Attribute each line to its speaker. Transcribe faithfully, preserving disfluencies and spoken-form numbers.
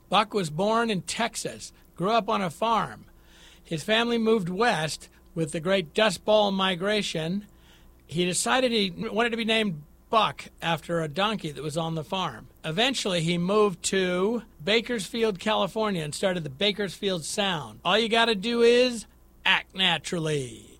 Speaker 1: Buck was born in Texas, grew up on a farm. His family moved west with the Great Dust Bowl migration. He decided he wanted to be named Buck after a donkey that was on the farm. Eventually, he moved to Bakersfield, California, and started the Bakersfield Sound. All you got to do is act naturally.